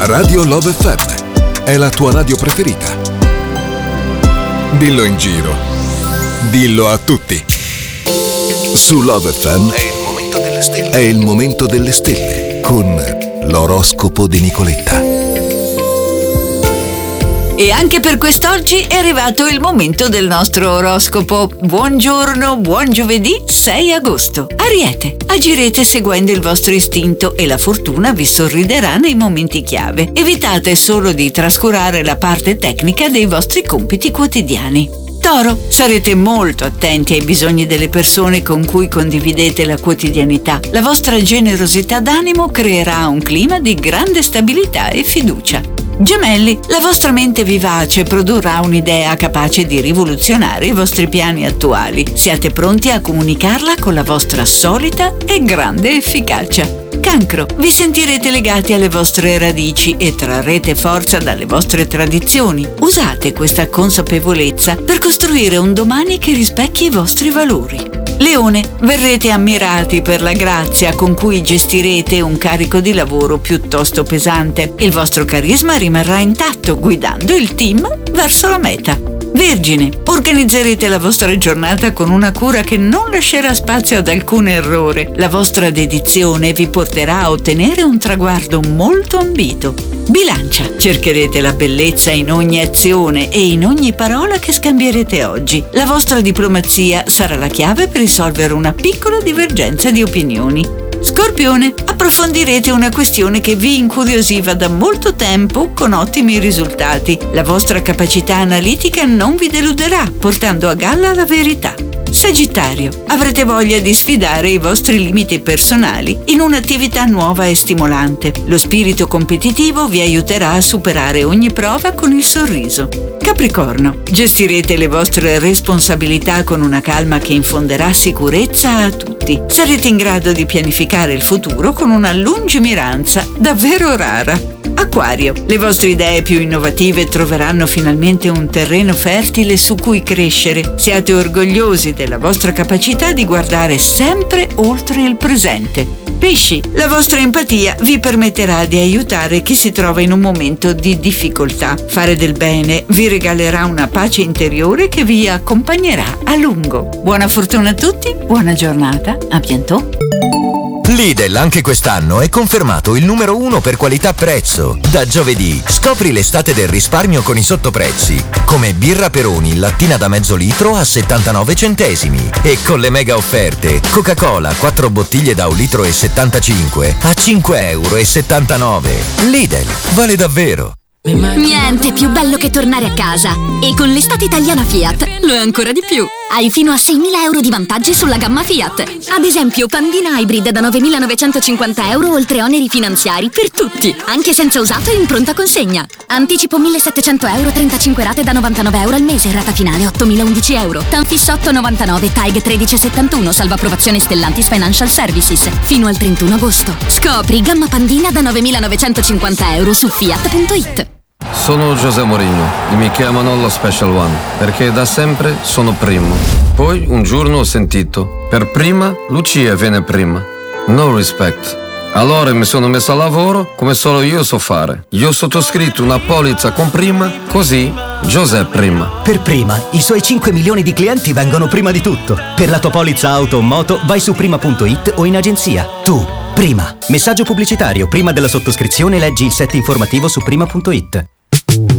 Radio Love FM è la tua radio preferita. Dillo in giro. Dillo a tutti. Su Love FM è il momento delle stelle con l'oroscopo di Nicoletta. E anche per quest'oggi è arrivato il momento del nostro oroscopo. Buongiorno, buon giovedì 6 agosto. Ariete, agirete seguendo il vostro istinto e la fortuna vi sorriderà nei momenti chiave. Evitate solo di trascurare la parte tecnica dei vostri compiti quotidiani. Toro, sarete molto attenti ai bisogni delle persone con cui condividete la quotidianità. La vostra generosità d'animo creerà un clima di grande stabilità e fiducia. Gemelli, la vostra mente vivace produrrà un'idea capace di rivoluzionare i vostri piani attuali. Siate pronti a comunicarla con la vostra solita e grande efficacia. Cancro, vi sentirete legati alle vostre radici e trarrete forza dalle vostre tradizioni. Usate questa consapevolezza per costruire un domani che rispecchi i vostri valori. Leone, verrete ammirati per la grazia con cui gestirete un carico di lavoro piuttosto pesante. Il vostro carisma rimarrà intatto, guidando il team verso la meta. Vergine, organizzerete la vostra giornata con una cura che non lascerà spazio ad alcun errore. La vostra dedizione vi porterà a ottenere un traguardo molto ambito. Bilancia, cercherete la bellezza in ogni azione e in ogni parola che scambierete oggi. La vostra diplomazia sarà la chiave per risolvere una piccola divergenza di opinioni. Scorpione, approfondirete una questione che vi incuriosiva da molto tempo con ottimi risultati. La vostra capacità analitica non vi deluderà, portando a galla la verità. Sagittario, avrete voglia di sfidare i vostri limiti personali in un'attività nuova e stimolante. Lo spirito competitivo vi aiuterà a superare ogni prova con il sorriso. Capricorno, gestirete le vostre responsabilità con una calma che infonderà sicurezza a tutti. Sarete in grado di pianificare il futuro con una lungimiranza davvero rara. Acquario, le vostre idee più innovative troveranno finalmente un terreno fertile su cui crescere. Siate orgogliosi della vostra capacità di guardare sempre oltre il presente. Pesci, la vostra empatia vi permetterà di aiutare chi si trova in un momento di difficoltà. Fare del bene vi regalerà una pace interiore che vi accompagnerà a lungo. Buona fortuna a tutti, buona giornata, a bientôt. Lidl anche quest'anno è confermato il numero 1 per qualità-prezzo. Da giovedì scopri l'estate del risparmio con i sottoprezzi, come birra Peroni lattina da mezzo litro a 79 centesimi e con le mega offerte Coca-Cola 4 bottiglie da 1,75 litri a 5,79 €. Lidl, vale davvero. Niente più bello che tornare a casa. E con l'estate italiana Fiat lo è ancora di più. Hai fino a 6.000 euro di vantaggi sulla gamma Fiat. Ad esempio Pandina Hybrid da 9.950 euro oltre oneri finanziari per tutti, anche senza usato e in pronta consegna. Anticipo 1.700 euro, 35 rate da 99 euro al mese, rata finale 8.011 euro. Tanfis 8,99, TAG 1371, salva approvazione Stellantis Financial Services. Fino al 31 agosto. Scopri gamma Pandina da 9.950 euro su Fiat.it. Sono José Mourinho e mi chiamano lo Special One perché da sempre sono primo. Poi un giorno ho sentito: per prima Lucia viene prima. No respect. Allora mi sono messo a lavoro come solo io so fare. Io ho sottoscritto una polizza con prima, così José prima. Per prima, i suoi 5 milioni di clienti vengono prima di tutto. Per la tua polizza auto o moto vai su prima.it o in agenzia. Tu, prima. Messaggio pubblicitario. Prima della sottoscrizione leggi il set informativo su prima.it.